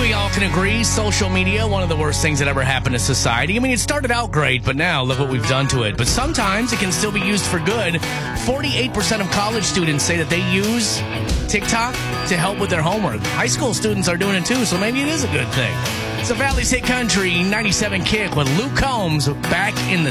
we all can agree, social media, one of the worst things that ever happened to society. I mean, it started out great, but now look what we've done to it. But sometimes it can still be used for good. 48% of college students say that they use TikTok to help with their homework. High school students are doing it too, so maybe it is a good thing. It's a Valley State Country 97 Kick with Luke Combs back in the